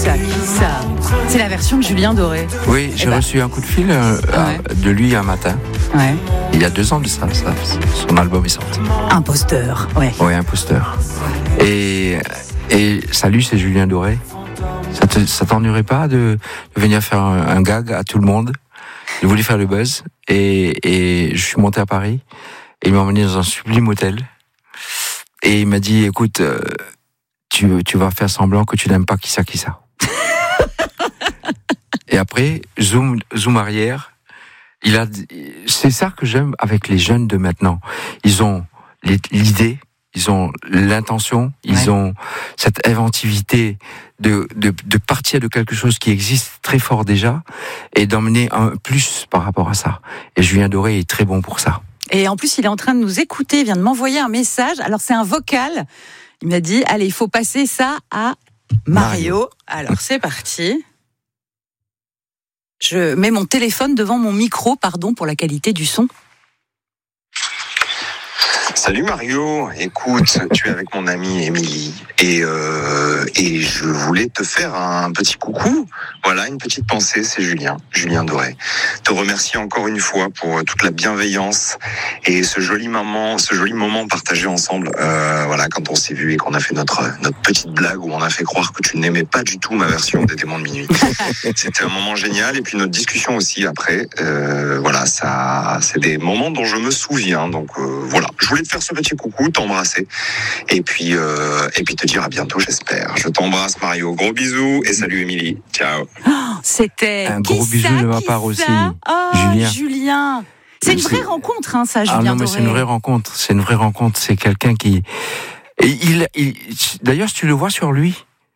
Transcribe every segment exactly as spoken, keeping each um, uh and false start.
ça, qui ça? C'est la version de Julien Doré. Oui, j'ai eh ben... reçu un coup de fil euh, ouais. de lui un matin. Ouais. Il y a deux ans de ça, ça son album est sorti. Imposteur, ouais. Oui, Imposteur. Et, et salut, c'est Julien Doré. Ça, te, ça t'ennuierait pas de, de venir faire un, un gag à tout le monde? Il voulait faire le buzz et, et je suis monté à Paris et il m'a emmené dans un sublime hôtel et il m'a dit écoute, euh, tu, tu vas faire semblant que tu n'aimes pas qui ça, qui ça. Et après, zoom, zoom arrière, il a, c'est ça que j'aime avec les jeunes de maintenant. Ils ont l'idée, ils ont l'intention, ils ouais. ont cette inventivité de, de, de partir de quelque chose qui existe très fort déjà et d'emmener un plus par rapport à ça. Et Julien Doré est très bon pour ça. Et en plus, il est en train de nous écouter, il vient de m'envoyer un message. Alors, c'est un vocal. Il m'a dit, allez, il faut passer ça à Mario. Mario. Alors, c'est parti. Je mets mon téléphone devant mon micro, pardon pour la qualité du son. Salut Mario, écoute, tu es avec mon amie Émilie et, euh, et je voulais te faire un petit coucou. Voilà, une petite pensée, c'est Julien, Julien Doré. Te remercier encore une fois pour toute la bienveillance et ce joli moment, ce joli moment partagé ensemble. Euh, voilà, quand on s'est vu et qu'on a fait notre notre petite blague où on a fait croire que tu n'aimais pas du tout ma version des Démons de minuit. C'était un moment génial et puis notre discussion aussi après. Euh, voilà, ça, c'est des moments dont je me souviens. Donc euh, voilà, je voulais te faire ce petit coucou, t'embrasser et puis euh, et puis te dire à bientôt, j'espère. Je t'embrasse Mario, gros bisous et salut Émilie, ciao. Oh, c'était un gros bisou de ma part aussi, oh, Julien. Julien. C'est une vraie rencontre, hein, ça, Julien. Ah non, mais Doré. c'est une vraie rencontre. C'est une vraie rencontre. C'est quelqu'un qui. Et il, il, d'ailleurs, si tu le vois sur lui,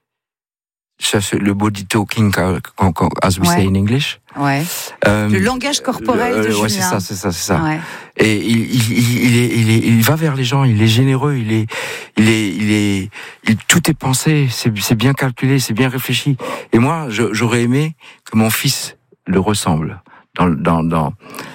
ça, c'est le body talking, as we ouais. say in English. Ouais. Euh, le langage corporel le, de Julien. Ouais, c'est ça, c'est ça, c'est ça. Ouais. Et il, il, il, il, est, il, est, il va vers les gens. Il est généreux. Il est, il est, il est. Il, tout est pensé. C'est, c'est bien calculé. C'est bien réfléchi. Et moi, je, j'aurais aimé que mon fils le ressemble. Dans, dans, dans.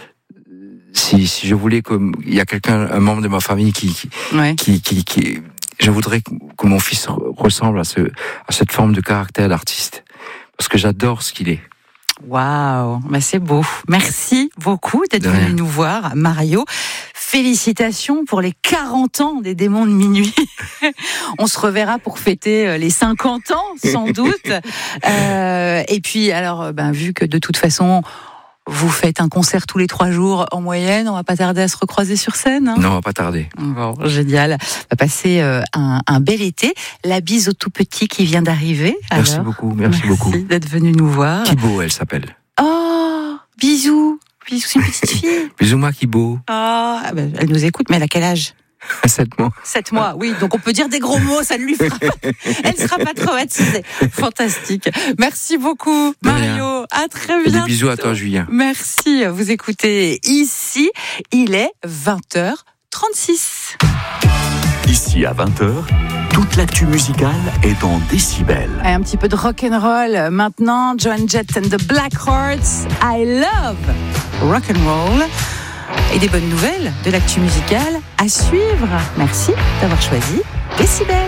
Si, si je voulais que il y a quelqu'un, un membre de ma famille qui, qui, ouais. qui, qui, qui je voudrais que mon fils ressemble à ce, à cette forme de caractère d'artiste, parce que j'adore ce qu'il est. Waouh, bah c'est beau. Merci beaucoup d'être venu nous voir, Mario. Félicitations pour les quarante ans des Démons de minuit. On se reverra pour fêter les cinquante ans, sans doute. Euh, et puis, alors, ben, vu que de toute façon, vous faites un concert tous les trois jours en moyenne, on va pas tarder à se recroiser sur scène. Hein, non, on va pas tarder. Bon, génial. On va passer euh, un, un bel été. La bise au tout petit qui vient d'arriver. Merci alors, beaucoup, merci, merci beaucoup. d'être venu nous voir. Kibo, elle s'appelle. Oh, bisous. Bisous, c'est une petite fille. Bisous, ma Kibo. Oh, ben, elle nous écoute, mais elle a quel âge? Sept mois. Sept mois, oui. Donc on peut dire des gros mots, ça ne lui fera pas. Elle ne sera pas traumatisée. Fantastique. Merci beaucoup, Mario. À très bientôt. Des bisous à toi, Julien. Merci. Vous écoutez ici. Il est vingt heures trente-six. Ici à vingt heures, toute l'actu musicale est dans Décibel. Et un petit peu de rock'n'roll maintenant. Joan Jett and the Blackhearts. I love rock'n'roll. Et des bonnes nouvelles de l'actu musicale à suivre. Merci d'avoir choisi Décibel.